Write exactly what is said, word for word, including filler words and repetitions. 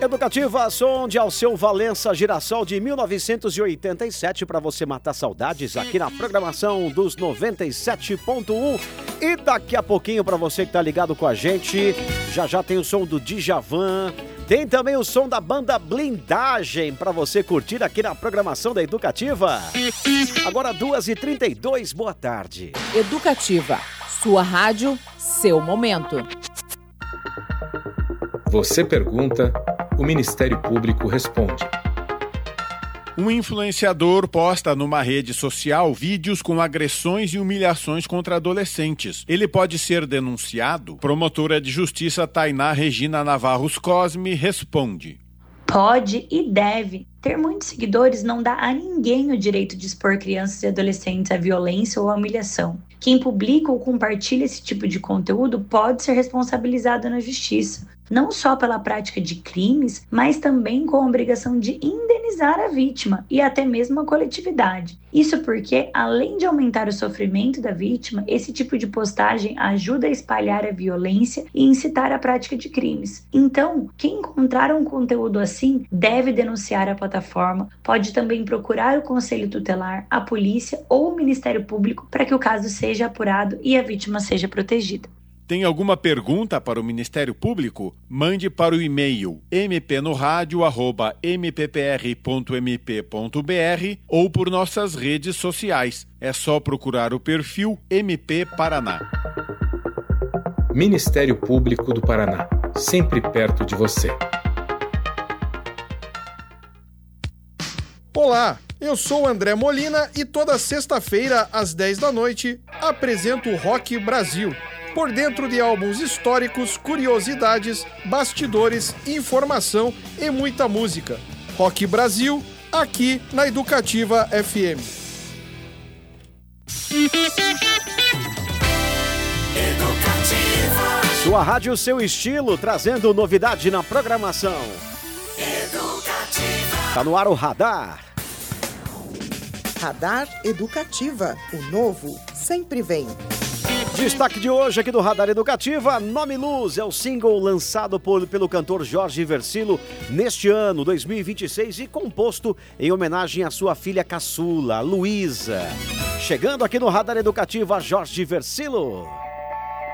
Educativa, som de Alceu Valença, Girassol de mil novecentos e oitenta e sete, para você matar saudades aqui na programação dos noventa e sete ponto um. E daqui a pouquinho, para você que tá ligado com a gente, já já tem o som do Djavan. Tem também o som da banda Blindagem para você curtir aqui na programação da Educativa. Agora duas e trinta e dois, boa tarde. Educativa, sua rádio, seu momento. Você pergunta, o Ministério Público responde. Um influenciador posta numa rede social vídeos com agressões e humilhações contra adolescentes. Ele pode ser denunciado? Promotora de Justiça Tainá Regina Navarros Cosme responde. Pode e deve. Ter muitos seguidores não dá a ninguém o direito de expor crianças e adolescentes à violência ou à humilhação. Quem publica ou compartilha esse tipo de conteúdo pode ser responsabilizado na justiça, não só pela prática de crimes, mas também com a obrigação de indenizar a vítima e até mesmo a coletividade. Isso porque, além de aumentar o sofrimento da vítima, esse tipo de postagem ajuda a espalhar a violência e incitar a prática de crimes. Então, quem encontrar um conteúdo assim deve denunciar a plataforma, pode também procurar o Conselho Tutelar, a polícia ou o Ministério Público para que o caso seja apurado e a vítima seja protegida. Tem alguma pergunta para o Ministério Público? Mande para o e-mail m p no rádio arroba m p p r ponto m p ponto b r ou por nossas redes sociais. É só procurar o perfil M P Paraná. Ministério Público do Paraná, sempre perto de você. Olá, eu sou o André Molina e toda sexta-feira, às dez da noite, apresento o Rock Brasil. Por dentro de álbuns históricos, curiosidades, bastidores, informação e muita música. Rock Brasil, aqui na Educativa F M. Educativa. Sua rádio, seu estilo, trazendo novidade na programação. Educativa. Tá no ar o Radar. Radar Educativa, o novo sempre vem. Destaque de hoje aqui do Radar Educativa, Nome Luz é o single lançado por, pelo cantor Jorge Versilo neste ano, dois mil e vinte e seis, e composto em homenagem à sua filha caçula, Luísa. Chegando aqui no Radar Educativa, Jorge Versilo.